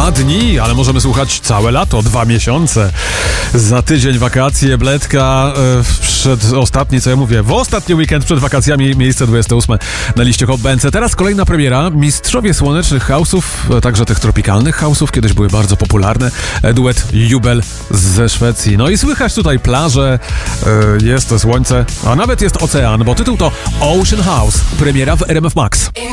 2 dni, ale możemy słuchać całe lato, 2 miesiące. Za tydzień wakacje, Bledka, przed ostatni, co ja mówię, w ostatni weekend przed wakacjami, miejsce 28 na liście Hot BNC. Teraz kolejna premiera, mistrzowie słonecznych house'ów, także tych tropikalnych house'ów, kiedyś były bardzo popularne, duet Jubel ze Szwecji. No i słychać tutaj plaże, jest to słońce, a nawet jest ocean, bo tytuł to Ocean House, premiera w RMF Max.